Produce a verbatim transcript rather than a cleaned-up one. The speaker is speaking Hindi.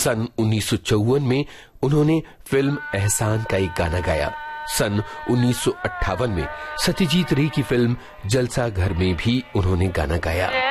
सन उन्नीस सौ चौवन में उन्होंने फिल्म एहसान का एक गाना गाया। सन उन्नीस सौ अट्ठावन में सत्यजीत रे की फिल्म जलसा घर में भी उन्होंने गाना गाया।